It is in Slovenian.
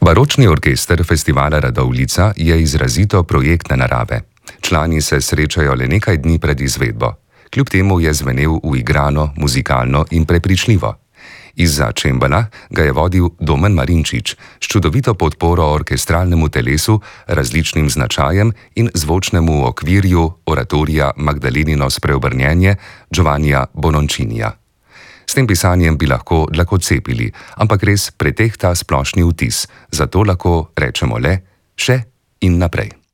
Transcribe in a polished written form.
Baročni orkester festivala Radovljica je izrazito projektne narave. Člani se srečajo le nekaj dni pred izvedbo. Kljub temu je zvenel uigrano, muzikalno in prepričljivo. Izza čembala ga je vodil Domen Marinčič s čudovito podporo orkestralnemu telesu, različnim značajem in zvočnemu okvirju oratorija Magdalenino spreobrnjenje Giovannija Bononcinija. S tem pisanjem bi lahko dlakocepili, ampak res pretehta splošni vtis, zato lahko rečemo le še in naprej.